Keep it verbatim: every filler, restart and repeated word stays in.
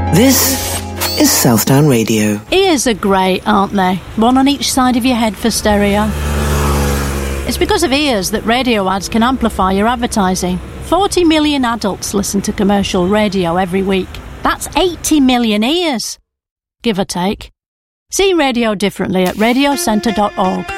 This is Southdown Radio. Ears are great, aren't they? One on each side of your head for stereo. It's because of ears that radio ads can amplify your advertising. forty million adults listen to commercial radio every week. That's eighty million ears, give or take. See radio differently at radio centre dot org.